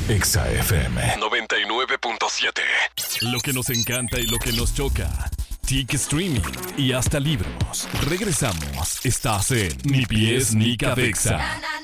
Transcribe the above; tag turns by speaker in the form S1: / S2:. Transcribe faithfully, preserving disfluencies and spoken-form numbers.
S1: Exa F M noventa y nueve punto siete. Lo que nos encanta y lo que nos choca. Tic streaming y hasta libros. Regresamos. Estás en Ni Pies ni Cabeza.